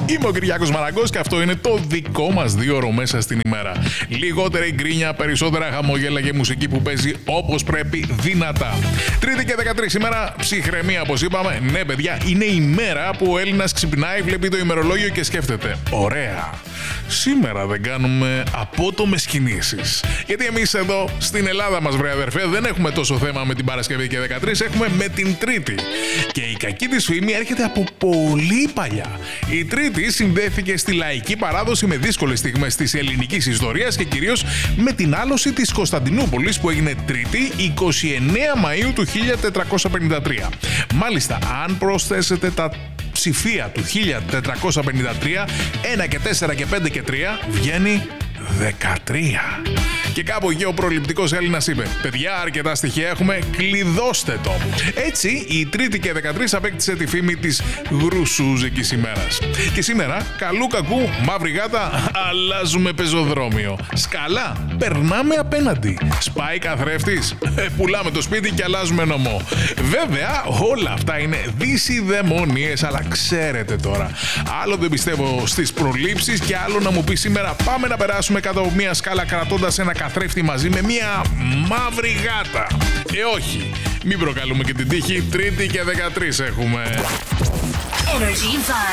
Είμαι ο Κυριάκος Μαραγκός και αυτό είναι το δικό μας 2ωρο μέσα στην ημέρα. Λιγότερη γκρίνια, περισσότερα χαμόγελα και μουσική που παίζει όπως πρέπει δυνατά. Τρίτη και 13 σήμερα, ψυχραιμία όπως είπαμε. Ναι, παιδιά, είναι η μέρα που ο Έλληνας ξυπνάει, βλέπει το ημερολόγιο και σκέφτεται. Ωραία. Σήμερα δεν κάνουμε απότομες κινήσεις. Γιατί εμείς εδώ στην Ελλάδα μας, βρε αδερφέ, δεν έχουμε τόσο θέμα με την Παρασκευή και 13, έχουμε με την Τρίτη. Και η κακή της φήμη έρχεται από πολύ παλιά. Η Τρίτη συνδέθηκε στη λαϊκή παράδοση με δύσκολες στιγμές της ελληνικής ιστορίας και κυρίως με την άλωση της Κωνσταντινούπολης που έγινε Τρίτη 29 Μαΐου του 1453. Μάλιστα, αν προσθέσετε τα ψηφία του 1453, 1 και 4 και 5 και 3, βγαίνει 13. Και κάπου εκεί ο προληπτικός Έλληνας είπε: παιδιά, αρκετά στοιχεία έχουμε, κλειδώστε το. Έτσι, η Τρίτη και 13 απέκτησε τη φήμη της γρουσούζικης ημέρας. Και σήμερα, καλού κακού, μαύρη γάτα, αλλάζουμε πεζοδρόμιο. Σκαλά, περνάμε απέναντι. Σπάει καθρέφτης, πουλάμε το σπίτι και αλλάζουμε νομό. Βέβαια, όλα αυτά είναι δυσιδαιμονίες, αλλά ξέρετε τώρα. Άλλο δεν πιστεύω στις προλήψεις και άλλο να μου πει σήμερα πάμε να περάσουμε κάτω από μια σκάλα κρατώντας ένα καθρέφτη μαζί με μια μαύρη γάτα. Όχι, μην προκαλούμε και την τύχη. Τρίτη και 13 έχουμε. Energy